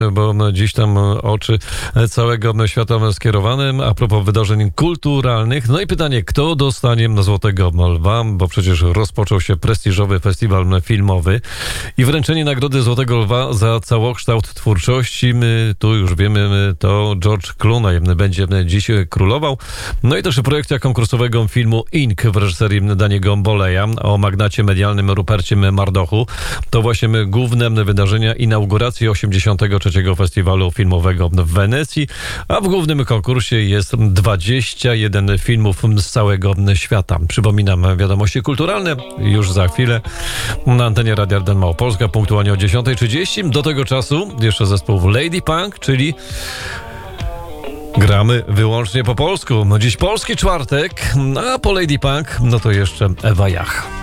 bo dziś tam oczy całego świata skierowane a propos wydarzeń kulturalnych. No i pytanie, kto dostanie Złotego Lwa, bo przecież rozpoczął się prestiżowy festiwal filmowy i wręczenie nagrody Złotego Lwa za całokształt twórczości. My tu już wiemy, to George Clooney będzie dziś królował. No i też projekcja konkursowego filmu Ink w reżyserii Daniego Boleya o magnacie medialnym Rupercie Murdochu. To właśnie główne wydarzenia inauguracji 83. Festiwalu Filmowego w Wenecji, a w głównym konkursie jest 21 filmów z całego świata. Przypominam, wiadomości kulturalne już za chwilę na antenie Radia RDN Małopolska, punktualnie o 10:30. Do tego czasu jeszcze zespół Lady Punk, czyli gramy wyłącznie po polsku. Dziś polski czwartek, a po Lady Punk no to jeszcze Ewa Jach.